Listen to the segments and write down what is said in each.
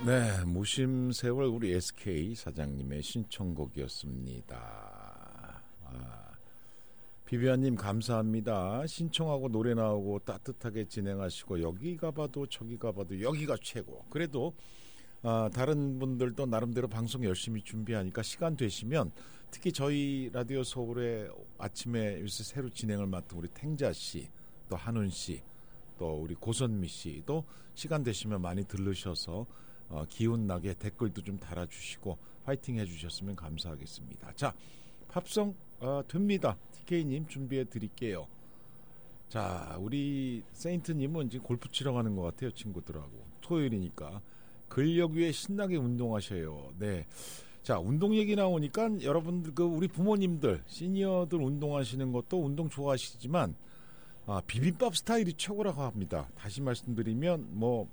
네, 무심세월 우리 SK 사장님의 신청곡이었습니다. 비비안님 감사합니다. 신청하고 노래 나오고 따뜻하게 진행하시고 여기 가봐도 저기 가봐도 여기가 최고. 그래도 다른 분들도 나름대로 방송 열심히 준비하니까 시간 되시면 특히 저희 라디오 서울의 아침에 요새 새로 진행을 맡은 우리 탱자씨 또 한훈씨 또 우리 고선미씨도 시간 되시면 많이 들르셔서 기운나게 댓글도 좀 달아주시고 화이팅 해주셨으면 감사하겠습니다. 자, 팝송 됩니다. TK님 준비해 드릴게요. 자, 우리 세인트님은 지금 골프 치러 가는 것 같아요. 친구들하고. 토요일이니까. 근력 위에 신나게 운동하셔요. 네. 자, 운동 얘기 나오니까 여러분들, 우리 부모님들, 시니어들 운동하시는 것도 운동 좋아하시지만, 비빔밥 스타일이 최고라고 합니다. 다시 말씀드리면,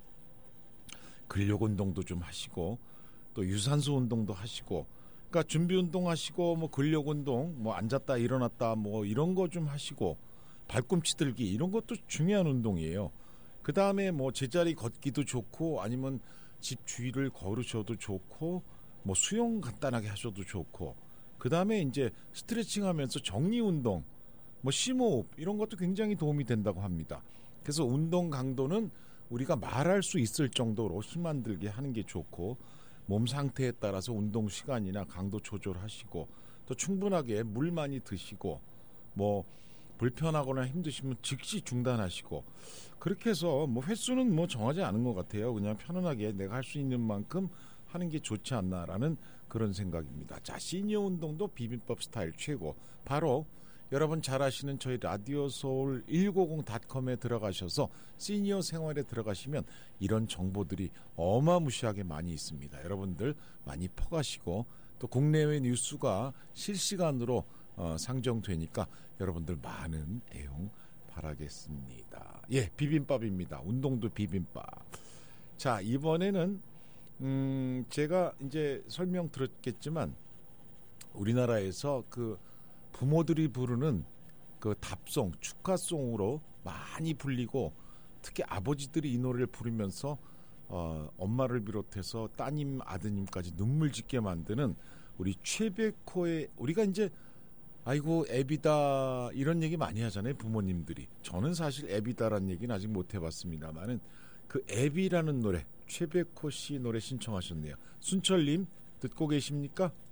근력 운동도 좀 하시고, 또 유산소 운동도 하시고, 그러니까 준비 운동 하시고, 근력 운동, 앉았다 일어났다, 이런 거 좀 하시고, 발꿈치 들기, 이런 것도 중요한 운동이에요. 그 다음에 제자리 걷기도 좋고, 아니면 집 주위를 걸으셔도 좋고, 수영 간단하게 하셔도 좋고, 그 다음에 이제 스트레칭 하면서 정리 운동, 심호흡, 이런 것도 굉장히 도움이 된다고 합니다. 그래서 운동 강도는 우리가 말할 수 있을 정도로 힘 안 들게 하는 게 좋고, 몸 상태에 따라서 운동 시간이나 강도 조절하시고, 또 충분하게 물 많이 드시고, 불편하거나 힘드시면 즉시 중단하시고, 그렇게 해서 횟수는 정하지 않은 것 같아요. 그냥 편안하게 내가 할 수 있는 만큼 하는 게 좋지 않나라는 그런 생각입니다. 자, 시니어 운동도 비빔밥 스타일 최고. 바로 여러분 잘 아시는 저희 라디오 서울 150.com에 들어가셔서 시니어 생활에 들어가시면 이런 정보들이 어마무시하게 많이 있습니다. 여러분들 많이 퍼가시고, 또 국내외 뉴스가 실시간으로 상정되니까 여러분들 많은 애용 바라겠습니다. 예, 비빔밥입니다. 운동도 비빔밥. 자, 이번에는 제가 이제 설명 들었겠지만 우리나라에서 부모들이 부르는 답송, 축하송으로 많이 불리고, 특히 아버지들이 이 노래를 부르면서 엄마를 비롯해서 따님, 아드님까지 눈물 짓게 만드는 우리 최백호의, 우리가 이제 아이고 애비다 이런 얘기 많이 하잖아요, 부모님들이. 저는 사실 애비다라는 얘기는 아직 못 해봤습니다만은 애비라는 노래, 최백호 씨 노래 신청하셨네요. 순철님 듣고 계십니까?